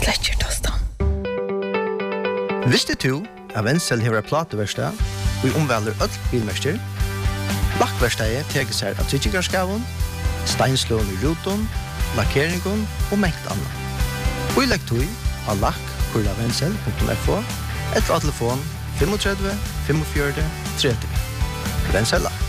Sletcher tostan. Visste du at Wenzel hever plateverstad og omvelder øll bilmester? Lakkverstadet teker seg av tryggikarskaven, steinslån i ruton, lakkeringen og mengt annet. Og i lekktøy av lakk.wenzel.fo eller av telefon 35 45 30. Wenzel Lakk.